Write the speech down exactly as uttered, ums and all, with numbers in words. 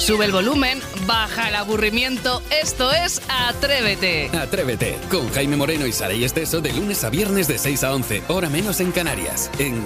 Sube el volumen, baja el aburrimiento. Esto es Atrévete. Atrévete, con Jaime Moreno y Saray Esteso de lunes a viernes de seis a once, hora menos en Canarias, en